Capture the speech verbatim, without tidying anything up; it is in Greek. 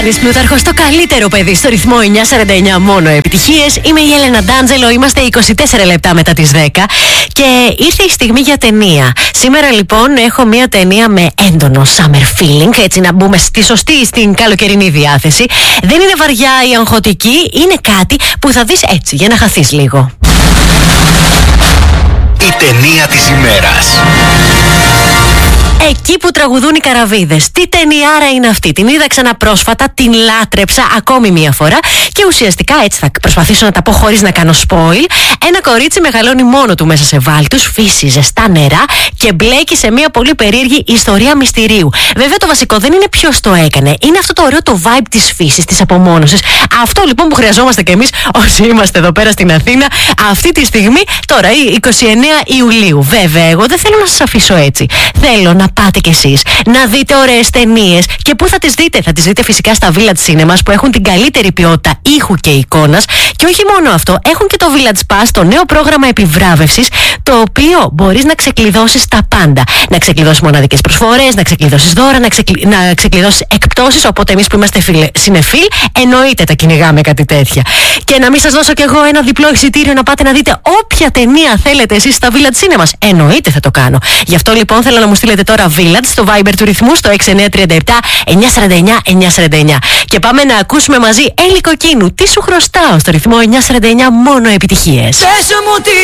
Γιάννης Πλούταρχος, το καλύτερο παιδί στο ρυθμό εννιά σαράντα εννιά, μόνο επιτυχίες. Είμαι η Έλενα Ντάντζελο, είμαστε είκοσι τέσσερα λεπτά μετά τις δέκα και ήρθε η στιγμή για ταινία. Σήμερα λοιπόν έχω μια ταινία με έντονο summer feeling, έτσι να μπούμε στη σωστή, στην καλοκαιρινή διάθεση. Δεν είναι βαριά ή αγχωτική, είναι κάτι που θα δεις έτσι για να χαθείς λίγο. Η ταινία της ημέρας. Εκεί που τραγουδούν οι καραβίδες. Τι ταινιάρα είναι αυτή? Την είδα ξανά πρόσφατα, την λάτρεψα ακόμη μία φορά και ουσιαστικά έτσι θα προσπαθήσω να τα πω χωρίς να κάνω spoil. Ένα κορίτσι μεγαλώνει μόνο του μέσα σε βάλτους, φύση, ζεστά νερά και μπλέκει σε μία πολύ περίεργη ιστορία μυστηρίου. Βέβαια το βασικό δεν είναι ποιος το έκανε, είναι αυτό το ωραίο το vibe της φύσης, της απομόνωσης. Αυτό λοιπόν που χρειαζόμαστε κι εμείς όσοι είμαστε εδώ πέρα στην Αθήνα αυτή τη στιγμή, τώρα είκοσι εννέα Ιουλίου. Βέβαια, εγώ δεν θέλω να σας αφήσω έτσι. Θέλω να πάτε κι εσείς να δείτε ωραίες ταινίες. Και πού θα τις δείτε? Θα τις δείτε φυσικά στα Village Cinemas που έχουν την καλύτερη ποιότητα ήχου και εικόνας. Και όχι μόνο αυτό, έχουν και το Village Pass, το νέο πρόγραμμα επιβράβευσης, το οποίο μπορείς να ξεκλειδώσεις τα πάντα. Να ξεκλειδώσεις μοναδικές προσφορές, να ξεκλειδώσεις δώρα, να, ξεκλει... να ξεκλειδώσεις εκπτώσεις. Οπότε εμείς που είμαστε φιλε... συνεφίλ, εννοείται τα κυνηγάμε κάτι τέτοια. Και να μην σας δώσω κι εγώ ένα διπλό εισιτήριο να πάτε να δείτε όποια ταινία θέλετε εσείς στα Village Cinemas. Εννοείται θα το κάνω. Γι' αυτό λοιπόν θέλω να μου στείλετε τώρα Village στο Viber του ρυθμού στο έξι εννιά τρία επτά εννιά σαράντα εννιά εννιά σαράντα εννιά. Και πάμε να ακούσουμε μαζί Έλλη Κοκκίνου. Τι σου χρωστάω στο ρυθμό εννιά σαράντα εννιά, μόνο επιτυχίες.